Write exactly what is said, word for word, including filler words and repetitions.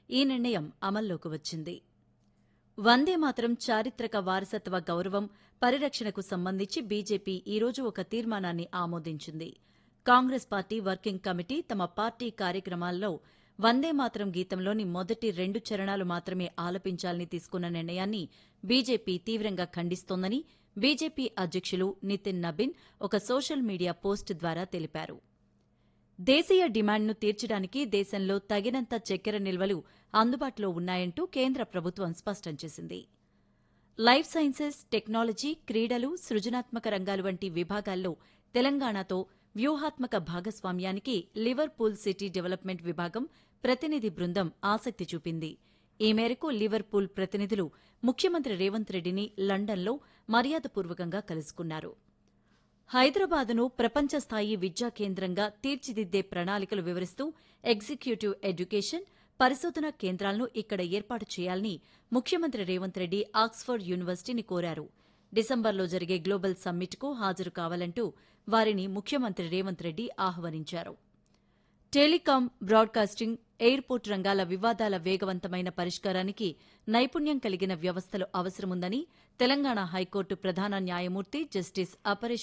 ఈ నిర్ణయం అమల్లోకి వచ్చింది. వందేమాతరం చారిత్రక వారసత్వ గౌరవం పరిరక్షణకు సంబంధించి బీజేపీ ఈరోజు ఒక తీర్మానాన్ని ఆమోదించింది. కాంగ్రెస్ పార్టీ వర్కింగ్ కమిటీ తమ పార్టీ కార్యక్రమాల్లో వందేమాతరం గీతంలోని మొదటి రెండు చరణాలు మాత్రమే ఆలపించాలని తీసుకున్న నిర్ణయాన్ని బీజేపీ తీవ్రంగా ఖండిస్తోందని బీజేపీ అధ్యక్షులు నితిన్ నబిన్ ఒక సోషల్ మీడియా పోస్ట్ ద్వారా తెలిపారు. దేశీయ డిమాండ్ను తీర్చడానికి దేశంలో తగినంత చక్కెర నిల్వలు అందుబాటులో ఉన్నాయంటూ కేంద్ర ప్రభుత్వం స్పష్టం చేసింది. లైఫ్ సైన్సెస్, టెక్నాలజీ, క్రీడలు, సృజనాత్మక రంగాలు వంటి విభాగాల్లో తెలంగాణతో వ్యూహాత్మక భాగస్వామ్యానికి లివర్పూల్ సిటీ డెవలప్మెంట్ విభాగం ప్రతినిధి బృందం ఆసక్తి చూపింది. ఈ మేరకు లివర్పూల్ ప్రతినిధులు ముఖ్యమంత్రి రేవంత్ రెడ్డిని లండన్లో మర్యాదపూర్వకంగా కలుసుకున్నారు. హైదరాబాదును ప్రపంచ స్థాయి విద్యా కేంద్రంగా తీర్చిదిద్దే ప్రణాళికలు వివరిస్తూ ఎగ్జిక్యూటివ్ ఎడ్యుకేషన్, పరిశోధనా కేంద్రాలను ఇక్కడ ఏర్పాటు చేయాలని ముఖ్యమంత్రి రేవంత్ రెడ్డి ఆక్స్ఫర్డ్ యూనివర్సిటీని కోరారు. డిసెంబర్లో జరిగే గ్లోబల్ సమ్మిట్కు హాజరు కావాలంటూ వారిని ముఖ్యమంత్రి రేవంత్ రెడ్డి ఆహ్వానించారు. టెలికాం, బ్రాడ్కాస్టింగ్, ఎయిర్పోర్ట్ రంగాల వివాదాల వేగవంతమైన పరిష్కారానికి నైపుణ్యం కలిగిన వ్యవస్థలు అవసరముందని తెలంగాణ హైకోర్టు ప్రధాన న్యాయమూర్తి జస్టిస్ అపరేష్